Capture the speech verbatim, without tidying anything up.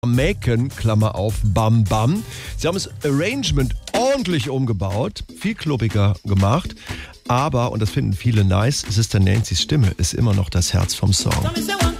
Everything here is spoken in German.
Macon, Klammer auf, Bam Bam. Sie haben das Arrangement ordentlich umgebaut, viel klubbiger gemacht, aber, und das finden viele nice, Sister Nancys Stimme ist immer noch das Herz vom Song.